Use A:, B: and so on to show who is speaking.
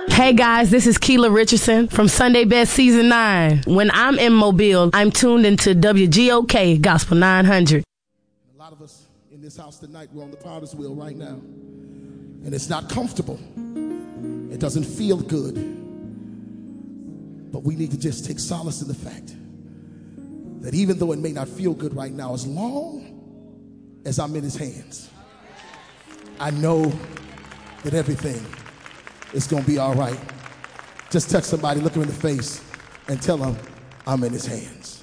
A: Hey guys, this is Keela Richardson from Sunday Best Season 9. When I'm in Mobile, I'm tuned into WGOK Gospel 900.
B: A lot of us in this house tonight, we're on the potter's wheel right now. And it's not comfortable. It doesn't feel good. But we need to just take solace in the fact that even though it may not feel good right now, as long as I'm in his hands, I know that everything is going to be all right. Just touch somebody, look them in the face, and tell them I'm in his hands.